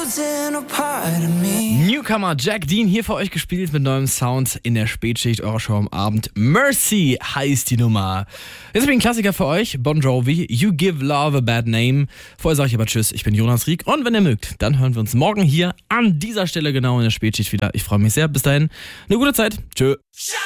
Newcomer Jack Dean hier für euch gespielt mit neuem Sound in der Spätschicht eurer Show am Abend. Mercy heißt die Nummer. Jetzt habe ich einen Klassiker für euch, Bon Jovi, You Give Love a Bad Name. Vorher sage ich aber Tschüss, ich bin Jonas Rieck und wenn ihr mögt, dann hören wir uns morgen hier an dieser Stelle genau in der Spätschicht wieder. Ich freue mich sehr, bis dahin, eine gute Zeit, tschö.